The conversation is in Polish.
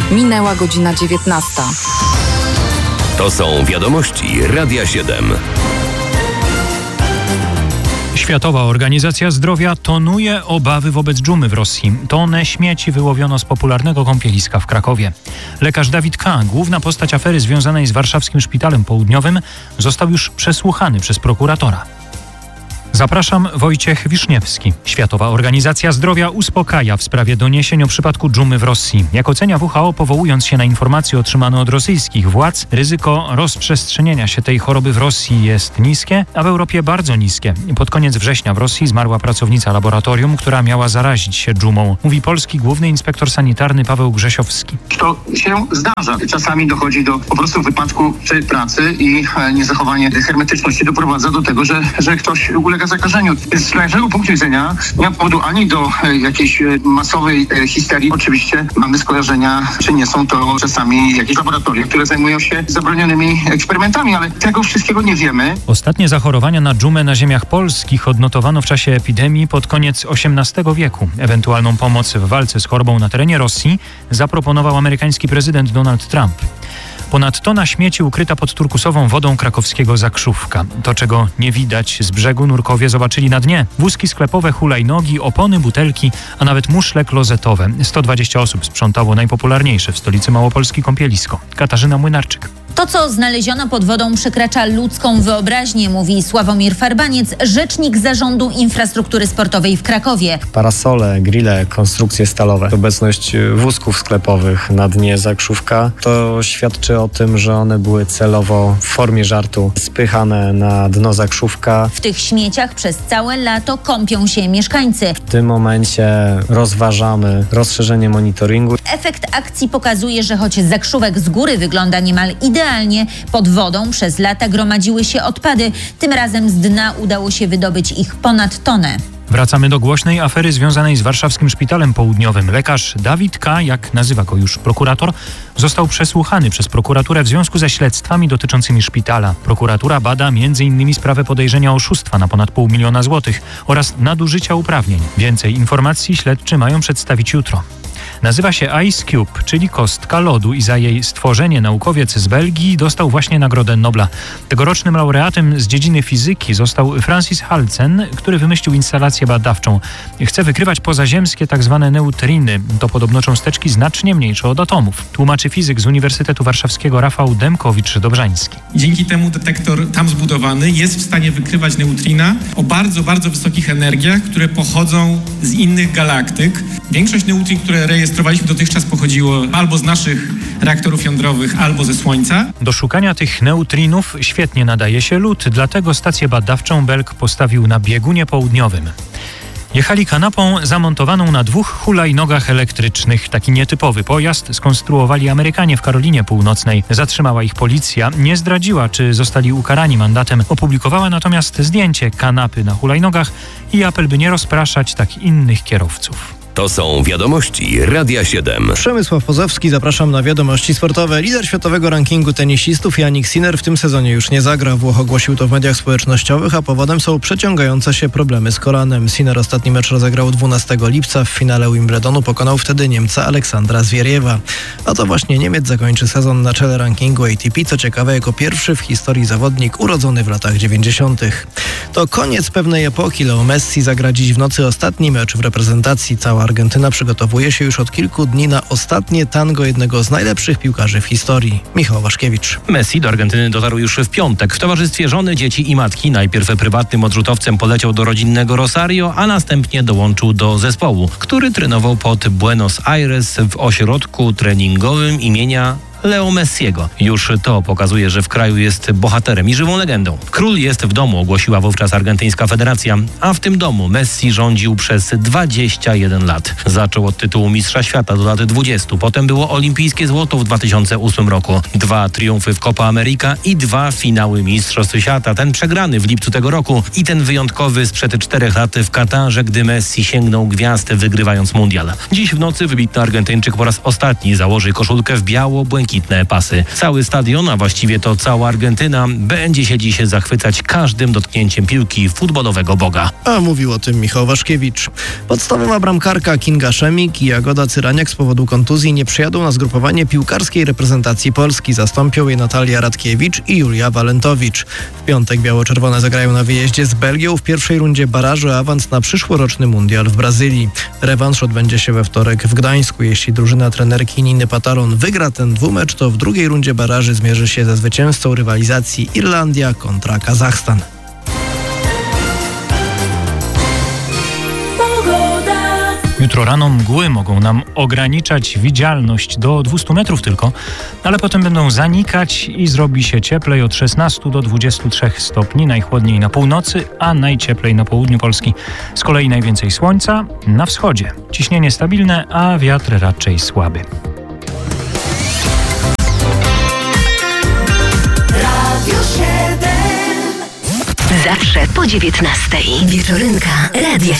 Minęła godzina 19. To są wiadomości Radia 7. Światowa Organizacja Zdrowia tonuje obawy wobec dżumy w Rosji. Tonę śmieci wyłowiono z popularnego kąpieliska w Krakowie. Lekarz Dawid K., główna postać afery związanej z warszawskim szpitalem południowym, został już przesłuchany przez prokuratora. Zapraszam, Wojciech Wiszniewski. Światowa Organizacja Zdrowia uspokaja w sprawie doniesień o przypadku dżumy w Rosji. Jak ocenia WHO, powołując się na informacje otrzymane od rosyjskich władz, ryzyko rozprzestrzenienia się tej choroby w Rosji jest niskie, a w Europie bardzo niskie. Pod koniec września w Rosji zmarła pracownica laboratorium, która miała zarazić się dżumą. Mówi polski główny inspektor sanitarny Paweł Grzesiowski. To się zdarza. Czasami dochodzi do po prostu wypadku przy pracy i niezachowanie hermetyczności doprowadza do tego, że ktoś ulega zakażeniu. Z naszego punktu widzenia nie ma powodu ani do jakiejś masowej histerii. Oczywiście mamy skojarzenia, czy nie są to czasami jakieś laboratoria, które zajmują się zabronionymi eksperymentami, ale tego wszystkiego nie wiemy. Ostatnie zachorowania na dżumę na ziemiach polskich odnotowano w czasie epidemii pod koniec XVIII wieku. Ewentualną pomoc w walce z chorobą na terenie Rosji zaproponował amerykański prezydent Donald Trump. Ponad tona śmieci ukryta pod turkusową wodą krakowskiego Zakrzówka. To, czego nie widać z brzegu, nurkowie zobaczyli na dnie. Wózki sklepowe, hulajnogi, opony, butelki, a nawet muszle klozetowe. 120 osób sprzątało najpopularniejsze w stolicy Małopolski kąpielisko. Katarzyna Młynarczyk. To, co znaleziono pod wodą, przekracza ludzką wyobraźnię, mówi Sławomir Farbaniec, rzecznik Zarządu Infrastruktury Sportowej w Krakowie. Parasole, grille, konstrukcje stalowe. Obecność wózków sklepowych na dnie Zakrzówka to świadczy o tym, że one były celowo w formie żartu spychane na dno Zakrzówka. W tych śmieciach przez całe lato kąpią się mieszkańcy. W tym momencie rozważamy rozszerzenie monitoringu. Efekt akcji pokazuje, że choć Zakrzówek z góry wygląda niemal idealnie, pod wodą przez lata gromadziły się odpady. Tym razem z dna udało się wydobyć ich ponad tonę. Wracamy do głośnej afery związanej z warszawskim szpitalem południowym. Lekarz Dawid K., jak nazywa go już prokurator, został przesłuchany przez prokuraturę w związku ze śledztwami dotyczącymi szpitala. Prokuratura bada m.in. sprawę podejrzenia oszustwa na ponad 500 000 złotych oraz nadużycia uprawnień. Więcej informacji śledczy mają przedstawić jutro. Nazywa się Ice Cube, czyli kostka lodu, i za jej stworzenie naukowiec z Belgii dostał właśnie Nagrodę Nobla. Tegorocznym laureatem z dziedziny fizyki został Francis Halcen, który wymyślił instalację badawczą. Chce wykrywać pozaziemskie tzw. neutriny. To podobno cząsteczki znacznie mniejsze od atomów. Tłumaczy fizyk z Uniwersytetu Warszawskiego Rafał Demkowicz-Dobrzański. Dzięki temu detektor tam zbudowany jest w stanie wykrywać neutrina o bardzo, bardzo wysokich energiach, które pochodzą z innych galaktyk. Większość neutrin, które rejestrowaliśmy dotychczas, pochodziło albo z naszych reaktorów jądrowych, albo ze Słońca. Do szukania tych neutrinów świetnie nadaje się lód, dlatego stację badawczą Belk postawił na biegunie południowym. Jechali kanapą zamontowaną na 2 hulajnogach elektrycznych. Taki nietypowy pojazd skonstruowali Amerykanie w Karolinie Północnej. Zatrzymała ich policja. Nie zdradziła, czy zostali ukarani mandatem. Opublikowała natomiast zdjęcie kanapy na hulajnogach i apel, by nie rozpraszać tak innych kierowców. To są wiadomości Radia 7. Przemysław Pozowski, zapraszam na wiadomości sportowe. Lider światowego rankingu tenisistów Jannik Sinner w tym sezonie już nie zagra. Włoch ogłosił to w mediach społecznościowych, a powodem są przeciągające się problemy z kolanem. Sinner ostatni mecz rozegrał 12 lipca. W finale Wimbledonu pokonał wtedy Niemca Aleksandra Zwieriewa. A to właśnie Niemiec zakończy sezon na czele rankingu ATP, co ciekawe, jako pierwszy w historii zawodnik urodzony w latach 90. To koniec pewnej epoki. Leo Messi zagra dziś w nocy ostatni mecz w reprezentacji. Cała Argentyna przygotowuje się już od kilku dni na ostatnie tango jednego z najlepszych piłkarzy w historii. Michał Waszkiewicz. Messi do Argentyny dotarł już w piątek. W towarzystwie żony, dzieci i matki. Najpierw prywatnym odrzutowcem poleciał do rodzinnego Rosario, a następnie dołączył do zespołu, który trenował pod Buenos Aires w ośrodku treningowym imienia Leo Messiego. Już to pokazuje, że w kraju jest bohaterem i żywą legendą. Król jest w domu, ogłosiła wówczas argentyńska federacja, a w tym domu Messi rządził przez 21 lat. Zaczął od tytułu mistrza świata do lat 20. Potem było olimpijskie złoto w 2008 roku. 2 triumfy w Copa America i 2 finały mistrzostw świata. Ten przegrany w lipcu tego roku i ten wyjątkowy sprzed 4 lat w Katarze, gdy Messi sięgnął gwiazd, wygrywając mundial. Dziś w nocy wybitny Argentyńczyk po raz ostatni założy koszulkę w biało-błękitnym błękitne pasy. Cały stadion, a właściwie to cała Argentyna, będzie się dziś zachwycać każdym dotknięciem piłki futbolowego boga. A mówił o tym Michał Waszkiewicz. Podstawowa bramkarka Kinga Szemik i Jagoda Cyraniak z powodu kontuzji nie przyjadą na zgrupowanie piłkarskiej reprezentacji Polski. Zastąpią je Natalia Radkiewicz i Julia Walentowicz. W piątek biało-czerwone zagrają na wyjeździe z Belgią w pierwszej rundzie barażu o awans na przyszłoroczny mundial w Brazylii. Rewanż odbędzie się we wtorek w Gdańsku. Jeśli drużyna trenerki Niny Pataron wygra ten dwumecz, to w drugiej rundzie baraży zmierzy się ze zwycięzcą rywalizacji Irlandia kontra Kazachstan. Jutro rano mgły mogą nam ograniczać widzialność do 200 metrów tylko, ale potem będą zanikać i zrobi się cieplej od 16 do 23 stopni, najchłodniej na północy, a najcieplej na południu Polski. Z kolei najwięcej słońca na wschodzie. Ciśnienie stabilne, a wiatr raczej słaby. Zawsze po 19:00. Wieczorynka Radia